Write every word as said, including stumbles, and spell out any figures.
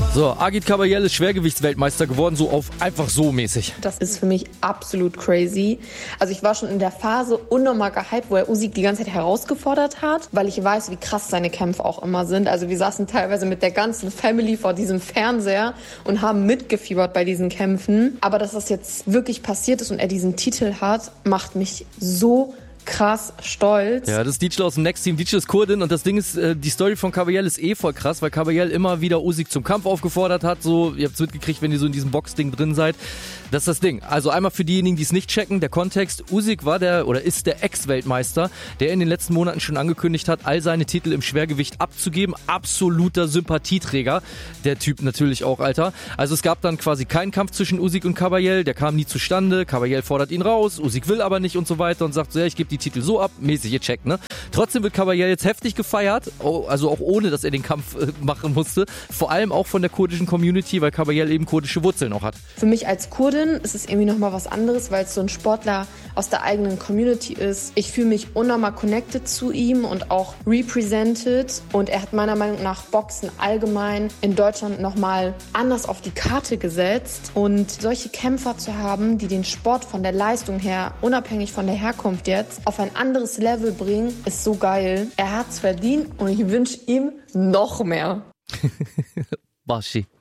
So, Agit Kabayel ist Schwergewichtsweltmeister geworden, so auf einfach so mäßig. Das ist für mich absolut crazy. Also ich war schon in der Phase unnormal gehypt, wo er Usyk die ganze Zeit herausgefordert hat, weil ich weiß, wie krass seine Kämpfe auch immer sind. Also wir saßen teilweise mit der ganzen Family vor diesem Fernseher und haben mitgefiebert bei diesen Kämpfen. Aber dass das jetzt wirklich passiert ist und er diesen Titel hat, macht mich so krass stolz. Ja, das ist Dietschel aus dem Next Team. Dietschel ist Kurdin und das Ding ist, äh, die Story von Kabayel ist eh voll krass, weil Kabayel immer wieder Usyk zum Kampf aufgefordert hat. So, ihr habt's mitgekriegt, wenn ihr so in diesem Boxding drin seid. Das ist das Ding. Also einmal für diejenigen, die es nicht checken, der Kontext. Usyk war der oder ist der Ex-Weltmeister, der in den letzten Monaten schon angekündigt hat, all seine Titel im Schwergewicht abzugeben. Absoluter Sympathieträger. Der Typ natürlich auch, Alter. Also es gab dann quasi keinen Kampf zwischen Usyk und Kabayel. Der kam nie zustande. Kabayel fordert ihn raus. Usyk will aber nicht und so weiter und sagt so, ja, ich gebe die Titel so ab. Mäßig, ihr checkt, ne? Trotzdem wird Kabayel jetzt heftig gefeiert. Also auch ohne, dass er den Kampf äh, machen musste. Vor allem auch von der kurdischen Community, weil Kabayel eben kurdische Wurzeln auch hat. Für mich als Kurdin ist es irgendwie nochmal was anderes, weil es so ein Sportler aus der eigenen Community ist. Ich fühle mich unnormal connected zu ihm und auch represented. Und er hat meiner Meinung nach Boxen allgemein in Deutschland nochmal anders auf die Karte gesetzt. Und solche Kämpfer zu haben, die den Sport von der Leistung her, unabhängig von der Herkunft jetzt, auf ein anderes Level bringen, ist so geil. Er hat's verdient und ich wünsche ihm noch mehr. Bashi.